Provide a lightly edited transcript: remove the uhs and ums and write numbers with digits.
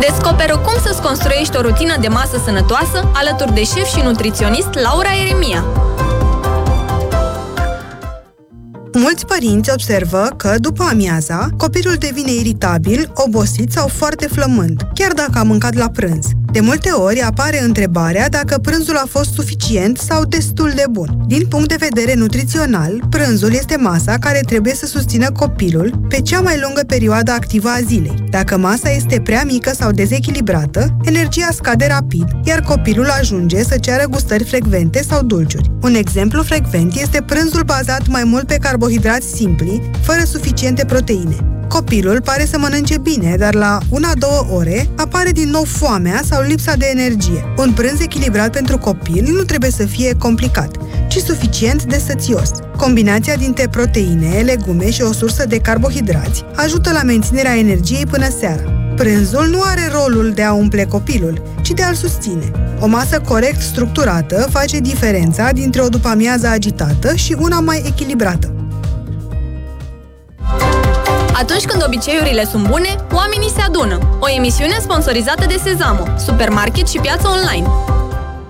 Descoperă cum să-ți construiești o rutină de masă sănătoasă alături de șef și nutriționist Laura Eremia. Mulți părinți observă că, după amiaza, copilul devine iritabil, obosit sau foarte flămând, chiar dacă a mâncat la prânz. De multe ori apare întrebarea dacă prânzul a fost suficient sau destul de bun. Din punct de vedere nutrițional, prânzul este masa care trebuie să susțină copilul pe cea mai lungă perioadă activă a zilei. Dacă masa este prea mică sau dezechilibrată, energia scade rapid, iar copilul ajunge să ceară gustări frecvente sau dulciuri. Un exemplu frecvent este prânzul bazat mai mult pe carbohidrați simpli, fără suficiente proteine. Copilul pare să mănânce bine, dar la 1-2 ore apare din nou foamea sau lipsa de energie. Un prânz echilibrat pentru copil nu trebuie să fie complicat, ci suficient de sățios. Combinația dintre proteine, legume și o sursă de carbohidrați ajută la menținerea energiei până seara. Prânzul nu are rolul de a umple copilul, ci de a-l susține. O masă corect structurată face diferența dintre o după-amiază agitată și una mai echilibrată. Atunci când obiceiurile sunt bune, oamenii se adună. O emisiune sponsorizată de Sezamo, supermarket și piață online.